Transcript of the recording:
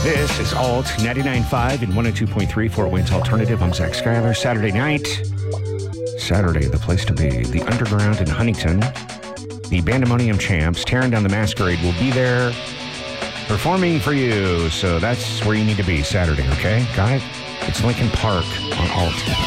This is Alt 99.5 and 102.3 Fort Wayne's Alternative. I'm Zach Schuyler. Saturday night. Saturday, the place to be. The Underground in Huntington. The Bandemonium Champs, Tearing Down the Masquerade, will be there performing for you. So that's where you need to be Saturday, okay? Got it? It's Lincoln Park on Alt.